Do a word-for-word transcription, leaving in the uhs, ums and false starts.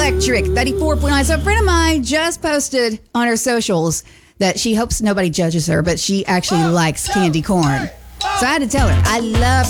Electric thirty-four point nine. So a friend of mine just posted on her socials that she hopes nobody judges her, but she actually likes candy corn. So I had to tell her, I love